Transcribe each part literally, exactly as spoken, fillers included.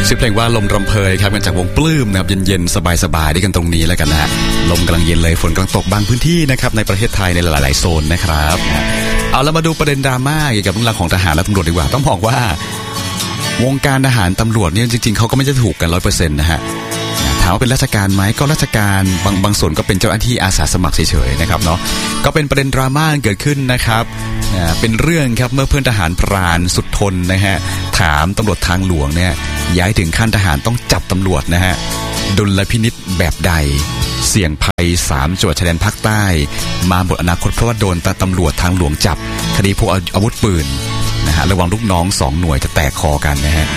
ชื่อเพลงว่าลมรำเพยครับมาจากวงปลื้มนะครับเย็นๆสบายๆด้วยกันตรงนี้แล้วกันนะฮะลมกำลังเย็นเลยฝนกำลังตกบางพื้นที่นะครับในประเทศไทยในหลายๆโซนนะครับเอาแล้วมาดูประเด็นดราม่าเกี่ยวกับเรื่องราวของทหารและตำรวจดีกว่าต้องบอกว่าวงการทหารตำรวจเนี่ยจริงๆเขาก็ไม่จะถูกกันร้อยเปอร์เซ็นต์นะฮะถามว่าเป็นราชการไหมก็ราชการบางบางส่วนก็เป็นเจ้าหน้าที่อาสาสมัครเฉยๆนะครับเนาะก็เป็นประเด็นดราม่าเกิดขึ้นนะครับเป็นเรื่องครับเมื่อเพื่อนทหารพรานสุดทนนะฮะถามตำรวจทางหลวงเนี่ยย้ายถึงขั้นทหารต้องจับตำรวจนะฮะดุลพินิจแบบใดเสี่ยงภัยสามจังหวัดชายแดนภาคใต้มาหมดอนาคตเพราะว่าโดนตำรวจทางหลวงจับคดีพกอาวุธปืนนะฮะระวังลูกน้องสองหน่วยจะแตกคอกันนะฮะ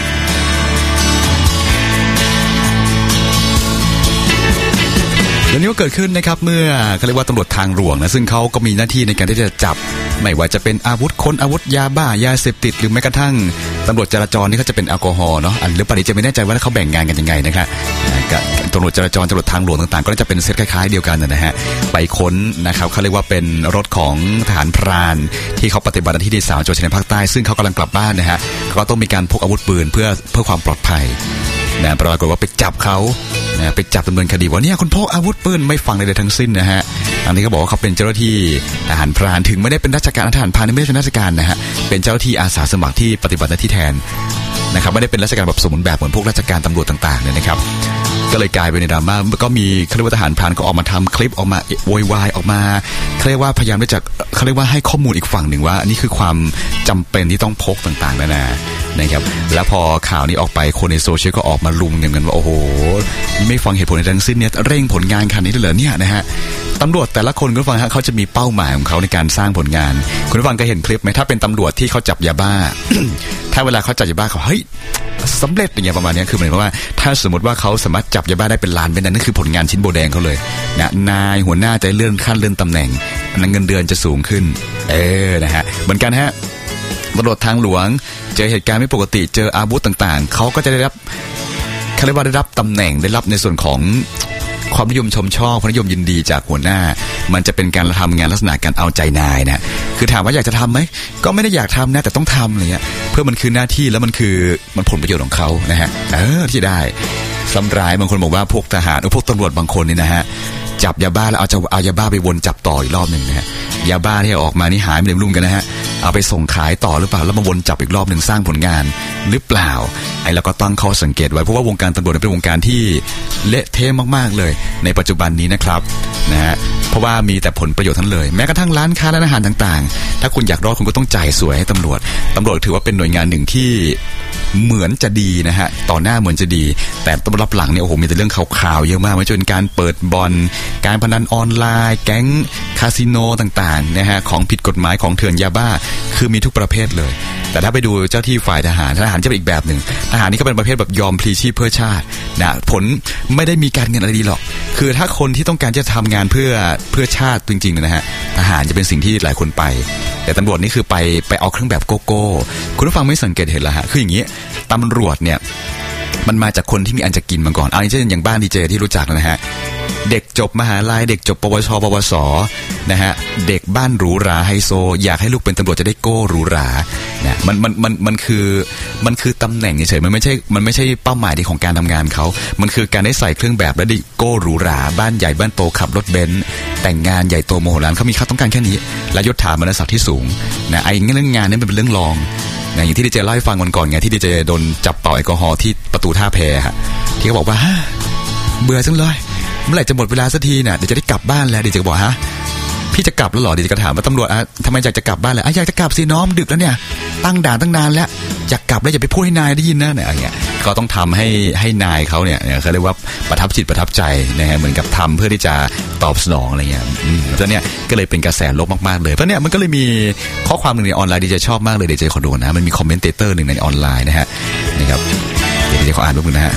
เรื่องนี้ก็เกิดขึ้นนะครับเมื่อเขาเรียกว่าตำรวจทางหลวงนะซึ่งเขาก็มีหน้าที่ในการที่จะจับไม่ว่าจะเป็นอาวุธค้นอาวุธยาบ้ายาเสพติดหรือแม้กระทั่งตำรวจจราจรนี่เขาจะเป็นแอลกอฮอล์เนาะอันหรือปฏิจะไม่แน่ใจว่าเขาแบ่งงานกันยังไงนะครับตำรวจจราจรตำรวจทางหลวงต่างๆก็จะเป็นเซตคล้ายๆเดียวกันนะฮะไปค้นนะครับเขาเรียกว่าเป็นรถของทหารพรานที่เขาปฏิบัติหน้าที่ในสามจังหวัดชายแดนภาคใต้ซึ่งเขากำลังกลับบ้านนะฮะก็ต้องมีการพกอาวุธปืนเพื่อเพื่อความปลอดภัยนะปรากฏว่าไปจับเขานะไปจับดำเนินคดีว่าเนี่ยคุณพกอาวุธปืนไม่ฟังใดๆทั้งสิ้นนะฮะอันนี้ก็บอกว่าเขาเป็นเจ้าหน้าที่ทหารพรานถึงไม่ได้เป็นราชการทหารพรานไม่ได้เป็นราชการนะฮะเป็นเจ้าหน้าที่อาสาสมัครที่ปฏิบัติหน้าที่แทนนะครับไม่ได้เป็นราชการแบบสมบูรณ์แบบเหมือนพวกราชการตำรวจต่างๆเนี่ยนะครับก็เลยกลายเป็นดราม่าก็มีเขาเรียกว่าทหารพรานก็ออกมาทำคลิปออกมาโวยวายออกมาเขาเรียกว่าพยายามที่จะเขาเรียกว่าให้ข้อมูลอีกฝั่งหนึ่งว่านี่คือความจำเป็นที่ต้องพกต่างๆนานานะครับแล้วพอข่าวนี้ออกไปคนในโซเชียลก็ออกมาลุมกันว่าโอ้โหไม่ฟังเหตุผลในทั้งสิ้นเนี่ยเร่งผลงานขนาดนี้เลยเหรอเนี่ยนะฮะตำรวจแต่ละคนคุณผู้ฟังฮะเขาจะมีเป้าหมายของเขาในการสร้างผลงานคุณผู้ฟังก็เห็นคลิปไหมถ้าเป็นตำรวจที่เขาจับยาบ้า ถ้าเวลาเขาจับยาบ้าเขาเฮ้ยสำเร็จอย่างเงี้ยประมาณนี้คือหมายความว่าถ้าสมมติว่าเขาสามารถจับยาบ้าได้เป็นล้านเป็นนั่นนั่นคือผลงานชิ้นโบแดงเขาเลยนะนายหัวหน้าจะเลื่อนขั้นเลื่อนตำแหน่งเงินเดือนจะสูงขึ้นเออนะฮะเหมือนกันฮะตำรวจทางหลวงเจอเหตุการณ์ไม่ปกติเจออาวุธต่างๆเขาก็จะได้รับเขาเรียกว่าได้รับตำแหน่งได้รับในส่วนของความนิยมชมชอบความนิยมยินดีจากหัวหน้ามันจะเป็นการทำงานลักษณะการเอาใจนายนะคือถามว่าอยากจะทำไหมก็ไม่ได้อยากทำนะแต่ต้องทำอะไรเงี้ยเพื่อมันคือหน้าที่แล้วมันคือมันผลประโยชน์ของเขานะฮะเออที่ได้ซ้ำร้ายบางคนบอกว่าพวกทหารหรือพวกตำรวจบางคนนี่นะฮะจับยาบ้าแล้วเอาจะเอายาบ้าไปวนจับต่ออีกรอบหนึ่งนะฮะยาบ้าที่ออกมานี่หายไปลุ่มกันนะฮะเอาไปส่งขายต่อหรือเปล่าแล้วมาวนจับอีกรอบหนึ่งสร้างผลงานหรือเปล่าไอ้เราก็ตั้งข้อสังเกตไว้เพราะว่าวงการตำรวจเป็นวงการที่เละเทะมากๆเลยในปัจจุบันนี้นะครับนะฮะเพราะว่ามีแต่ผลประโยชน์ทั้งเลยแม้กระทั่งร้านค้าร้านอาหารต่างๆถ้าคุณอยากรอดคุณก็ต้องจ่ายสวยให้ตำรวจตำรวจถือว่าเป็นหน่วยงานหนึ่งที่เหมือนจะดีนะฮะต่อหน้าเหมือนจะดีแต่ตำรับหลังเนี่ยโอ้โหมีแต่เรื่องข่าวๆเยอะมากไม่ว่าจะเป็นการเปิดบ่อนการพนันออนไลน์แก๊งคาสิโนต่างๆนะฮะของผิดกฎหมายของเถื่อนยาบ้าคือมีทุกประเภทเลยแต่ถ้าไปดูเจ้าที่ฝ่ายทหารทหารจะเป็นอีกแบบหนึ่งทหารนี่ก็เป็นประเภทแบบยอมพลีชีพเพื่อชาตินะผลไม่ได้มีการเงินอะไรดีหรอกคือถ้าคนที่ต้องการจะทำงานเพื่อเพื่อชาติจริงๆนะฮะทหารจะเป็นสิ่งที่หลายคนไปแต่ตำรวจนี่คือไปไปเอาเครื่องแบบโกโก้คุณผู้ฟังไม่สังเกตเห็นเหรอฮะคืออย่างนี้ตำรวจเนี่ยมันมาจากคนที่มีอันจะกินมาก่อนเอาอย่างเช่นอย่างบ้านดีเจที่รู้จักนะฮะเด็กจบมหาลัยเด็กจบปวชปวสนะฮะเด็กบ้านหรูหราไฮโซอยากให้ลูกเป็นตำรวจจะได้โก้หรูหรานะมันมันมันมันคือมันคือตำแหน่งเฉยๆมันไม่ใช่มันไม่ใช่เป้าหมายของการทำงานเขามันคือการได้ใส่เครื่องแบบและได้โก้หรูหราบ้านใหญ่บ้านโตขับรถเบนซ์แต่งงานใหญ่โตโมโหลานเขามีค่าต้องการแค่นี้และยศถาบรรดาศักดิ์ที่สูงนะไอ้เรื่องงานนี่มันเป็นเรื่องรองอย่างที่ดีเจเล่าให้ฟังวันก่อนไงที่ดีเจโดนจับเป่าแอลกอฮอล์ที่ประตูท่าแพฮะที่เขาบอกว่าเบื่อจังเลยเมื่อไหร่จะหมดเวลาสักทีเนี่ยเดี๋ยวจะได้กลับบ้านแล้วดีเจก็บอกฮะพี่จะกลับแล้วเหรอดีเจก็ถามว่าตำรวจอ่ะทำไมอยากจะกลับบ้านเลยอ่ะอยากจะกลับสิน้องดึกแล้วเนี่ยตั้งด่านตั้งนานแล้วอยากกลับแล้วอย่าไปพูดให้นายได้ยินนะเนี่ยอย่างเงี้ยก็ต้องทำให้ให้นายเขาเนี่ยเขาเรียกว่าประทับจิตประทับใจนะฮะเหมือนกับทำเพื่อที่จะตอบสนองอะไรเงี้ยแล้วเนี่ยก็เลยเป็นกระแสลบมากๆเลยเพราะเนี่ยมันก็เลยมีข้อความหนึ่งในออนไลน์ดีเจชอบมากเลยดีเจขอดูนะมันมีคอมเมนเตเตอร์หนึ่งในออนไลน์นะฮะนี่ครับดีเจขออ่านรูปนึงนะฮะ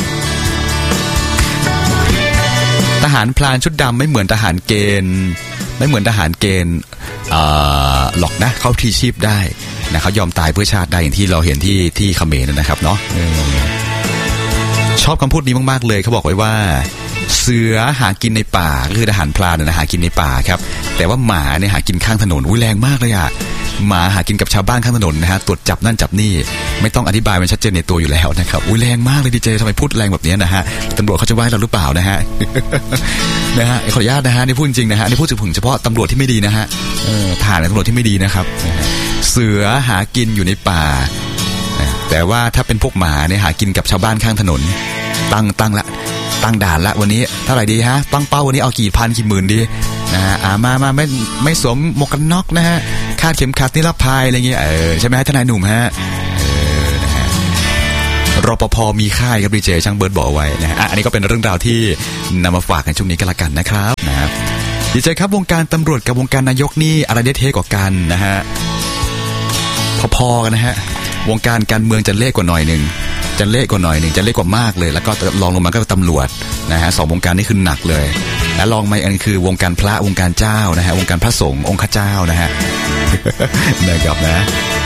ทหารพลานชุดดำไม่เหมือนทหารเกณฑ์ไม่เหมือนทหารเกณฑ์หรอกนะเขาทีชีพได้นะเขายอมตายเพื่อชาติได้อย่างที่เราเห็นที่ที่เขมรนะครับเนาะชอบคำพูดนี้มากๆเลยเขาบอกไว้ว่าเสือหากินในป่าก็คือทหารพรานนะหากินในป่าครับแต่ว่าหมาเนี่ยหากินข้างถนนอุ้ยแรงมากเลยอ่ะหมาหากินกับชาวบ้านข้างถนนนะฮะตรวจจับนั่นจับนี่ไม่ต้องอธิบายมันชัดเจนในตัวอยู่แล้วนะครับอุ้ยแรงมากเลยดีเจทำไมพูดแรงแบบนี้นะฮะตำรวจเขาจะว่าเราหรือเปล่านะฮะ นะฮะขออนุญาตนะฮะนี่พูดจริงนะฮะนี่พูดถึงเฉพาะตำรวจที่ไม่ดีนะฮะเออทหารตำรวจที่ไม่ดีนะครับเสือหากินอยู่ในป่าแต่ว่าถ้าเป็นพวกหมาเนี่ยหากินกับชาวบ้านข้างถนนตั้งตั้งละตั้งด่านละวันนี้เท่าไหร่ดีฮะตั้งเป้าวันนี้เอากี่พันกี่หมื่นดีนะฮะอ่ามามาไม่ไม่สวมหมวกกันน็อกนะฮะคาดเข็มขัดนิรภัยอะไรเงี้ยเออใช่ไหมทนายหนุ่มฮะเออนะฮะรปภมีค่ายครับดีเจช่างเบิร์ดบอกไว้นะฮะอันนี้ก็เป็นเรื่องราวที่นำมาฝากกันช่วงนี้กันละกันนะครับนะครับดีเจครับวงการตำรวจกับวงการนายกนี่อะไรได้เท่กว่ากันนะฮะพอๆกันนะฮะวงการการเมืองจะเละกว่าหน่อยนึงจะเละกว่าหน่อยนึงจะเละกว่ามากเลยแล้วก็ลองลงมาก็ตำรวจนะฮะสองวงการนี้คือหนักเลยและลองมาอันคือวงการพระวงการเจ้านะฮะวงการพระสงฆ์องค์ข้าเจ้านะฮะ นะครับนะ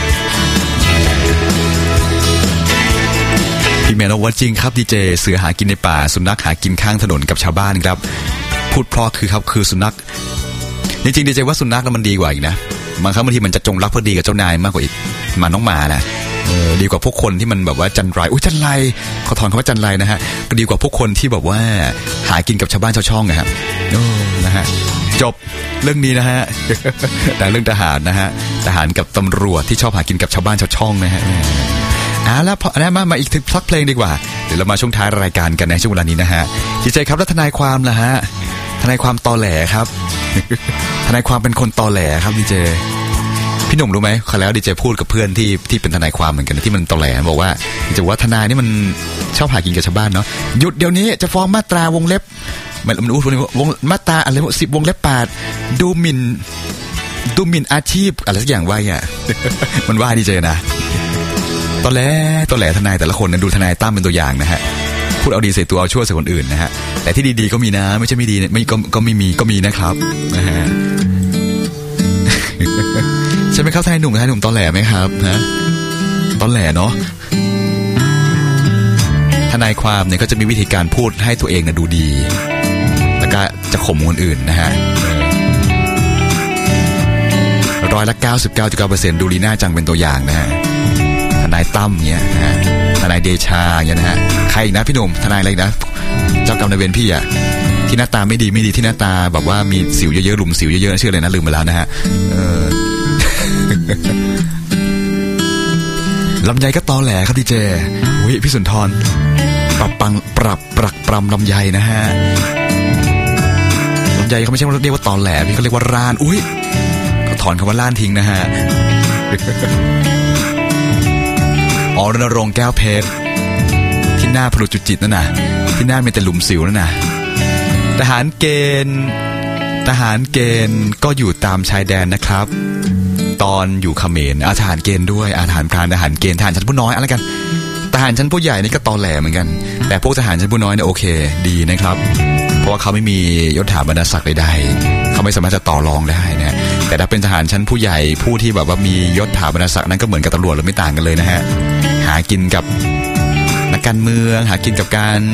พี่แมนว่าจริงครับดีเจเสือหากินในป่าสุนัขหากินข้างถนนกับชาวบ้านครับพูดเพราะคือครับคือสุนัขจริงๆดีเจว่าสุนัขมันดีกว่าอีกนะบางครั้งบางทีมันจะจงรักภักดีกับเจ้านายมากกว่าอีกมาน้องหมานะเออดีกว่าพวกคนที่มันแบบว่าจันไรอุ้ยจันไรขอถอนคำว่าจันไรนะฮะก็ดีกว่าพวกคนที่แบบว่าหากินกับชาวบ้านชาวช่องนะครับโอ้นะฮะจบเรื่องนี้นะฮะ แต่เรื่องทหารนะฮะทหารกับตำรวจที่ชอบหากินกับชาวบ้านชาวช่องนะฮะอ่าแล้วพอนะมามาอีกทึกพักเพลงดีกว่าเดี๋ยวเรามาช่วงท้ายรายการกันในช่วงเวลานี้นะฮะดีใจครับแล้วทนายความล่ะฮะทนายความตอแหลครับ ทนายความเป็นคนตอแหลครับดีเจพี่หนุ่มรู้ไหมเขาแล้วดีเจพูดกับเพื่อนที่ที่เป็นทนายความเหมือนกันที่มันตอแหลบอกว่าดีเจว่าทนายนี่มันชอบหากินกับชาวบ้านเนาะหยุดเดี๋ยวนี้จะฟ้องมาตราวงเล็บมันมันอู้วงมาตราอะไรสิบวงเล็บแปดดูหมิ่นดูหมิ่นอาชีพอะไรสักอย่างว่าอ่ะ มันว่าดีเจนะตอแหลตอแหลทนายแต่ละคนนะดูทนายตั้มเป็นตัวอย่างนะฮะพูดเอาดีใส่ตัวเอาชั่วใส่คนอื่นนะฮะแต่ที่ดีๆก็มีนะไม่ใช่ไม่ดีไม่ก็ก็ไม่มีก็มีนะครับนะฮะ ใช่ไหมครับทนายหนุ่มทนายหนุ่มตอแหลไหมครับนะตอแหลเนาะทนายความเนี่ยก็จะมีวิธีการพูดให้ตัวเองนะดูดีแล้วก็จะข่มคนอื่นนะฮะร้อยละ เก้าสิบเก้าจุดเก้าเปอร์เซ็นต์ ดูลีน่าจังเป็นตัวอย่างนะฮะทนายตั้มเนี่ยนะฮะทนายเดชาเนี่ยนะฮะใครอีกนะพี่หนุ่มทนายอะไรนะเจ้ากรรมนายเวรพี่อะที่หน้าตาไม่ดีไม่ดีที่หน้าตาแบบว่ามีสิวเยอะๆหลุมสิวเยอะๆชื่ออะไรนะลืมไปแล้วนะฮะเออ ลำไยก็ตอแหลครับดีเจอุ้ยพี่สุนทรปรับปังปรับปรักปรำลำไยนะฮะลำไยเขาไม่ใช่เรียกว่าตอแหลพี่เขาเรียกว่าร่านอุ้ยเขาถอนคำว่าร่านทิ้งนะฮะ อ๋อรณรงค์แก้วเพชรที่หน้าพลุจุจิตนั่นน่ะที่หน้ามีแต่หลุมสิวนั่นน่ะทหารเกณฑ์ทหารเกณฑ์ก็อยู่ตามชายแดนนะครับตอนอยู่เขมรอาทหารเกณฑ์ด้วยอาทหารพรานทหารเกณฑ์ทหารชั้นผู้น้อยอะไรกันทหารชั้นผู้ใหญ่นี่ก็ตอแหลเหมือนกันแต่พวกทหารชั้นผู้น้อยเนี่ยโอเคดีนะครับเพราะว่าเขาไม่มียศถาบรรดาศักดิ์ใดๆเขาไม่สามารถจะต่อรองได้นะแต่ถ้าเป็นทหารชั้นผู้ใหญ่ผู้ที่แบบว่ามียศถาบรรดาศักดิ์นั้นก็เหมือนกับตำรวจเลยไม่ต่างกันเลยนะฮะหากินกับนักการเมืองหากินกับการ